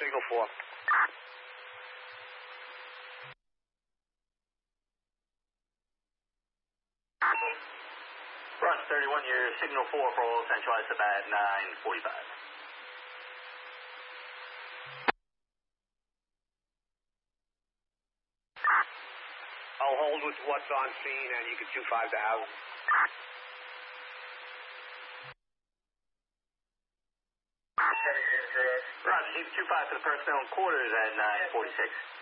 Signal 4. Roger 31, your signal 4 for all Central ISA at 9:45. I'll hold with what's on scene, and you can 2-5 the house. Roger, keep 2-5 for the personnel and quarters at 9:46.